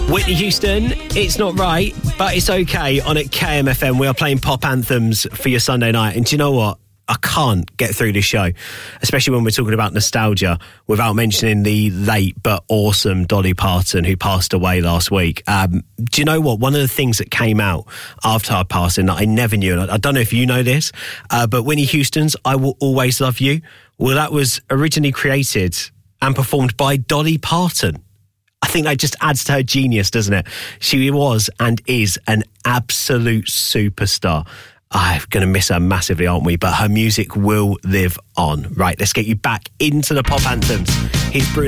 Whitney Houston, It's Not Right, but It's Okay on at KMFM. We are playing pop anthems for your Sunday night. And do you know what? I can't get through this show, especially when we're talking about nostalgia, without mentioning the late but awesome Dolly Parton, who passed away last week. Do you know what? One of the things that came out after her passing that I never knew, and I don't know if you know this, but Whitney Houston's I Will Always Love You, well, that was originally created and performed by Dolly Parton. I think that just adds to her genius, doesn't it? She was and is an absolute superstar. I'm going to miss her massively, aren't we? But her music will live on. Right, let's get you back into the pop anthems. Here's Bruno.